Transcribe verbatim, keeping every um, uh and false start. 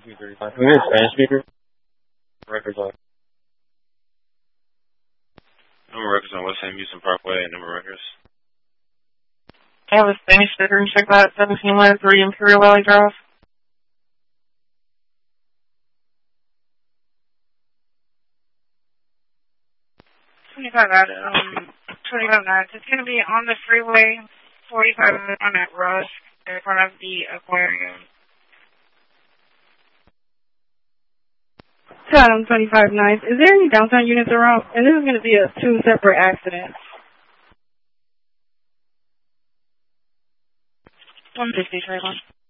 two thirty-five. Who is Spanish speaker? Records on. Number records on West Ham Houston Parkway and number records. I have a Spanish speaker and check that seventeen oh three Imperial Valley Drive. twenty-five out um, twenty-five nights. It's going to be on the freeway, forty-five on that Rush, in front of the aquarium. Chatham twenty-five nights. Is there any downtown units around? And this is going to be a two separate accidents. one fifty, Trayvon.